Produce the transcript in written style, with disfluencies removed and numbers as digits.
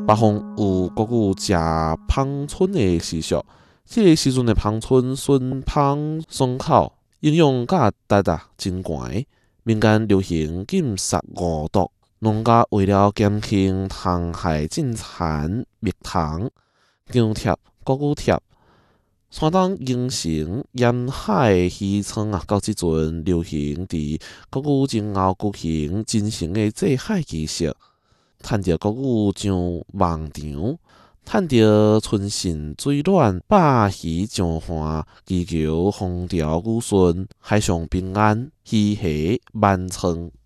北方有国语食芳春的习俗，这个时阵的芳春顺芳爽口，营养价值真悬。民间流行禁杀五毒，农家为了减轻虫害进产蜜糖、姜贴、谷物贴。山东形成沿海渔村到即阵流行伫谷物前后举行真诚的祭海仪式。趁着谷物上望场，趁着春神水暖，百鱼上岸，祈求风调雨顺，海上平安，鱼虾万春。